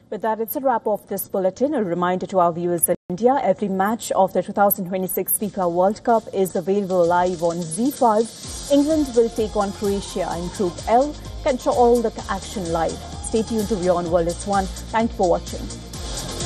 With that, it's a wrap of this bulletin. A reminder to our viewers in India, every match of the 2026 FIFA World Cup is available live on ZEE5. England will take on Croatia in Group L. Catch all the action live. Stay tuned to Beyond World is One. Thank you for watching.